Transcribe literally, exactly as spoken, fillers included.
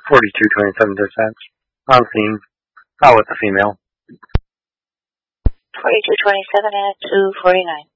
forty-two twenty-seven dispatch. On scene. Out with the female. forty-two twenty-seven at two forty-nine.